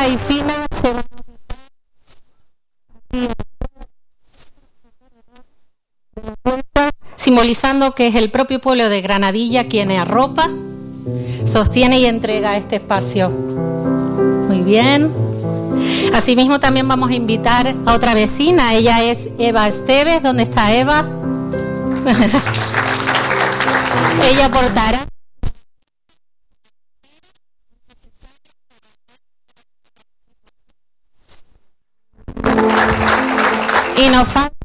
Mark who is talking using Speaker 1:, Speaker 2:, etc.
Speaker 1: y fina se va simbolizando que es el propio pueblo de Granadilla quien arropa, sostiene y entrega este espacio. Muy bien. Asimismo también vamos a invitar a otra vecina, ella es Eva Esteves. ¿Dónde está Eva? Ella portará y nos falta